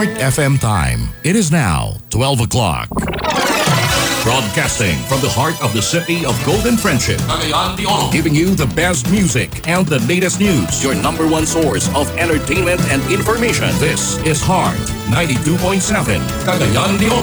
Heart FM time. It is now 12 o'clock. Broadcasting from the heart of the city of Golden Friendship, Cagayan de Oro, giving you the best music and the latest news. Your number one source of entertainment and information. This is Heart 92.7, Cagayan de Oro.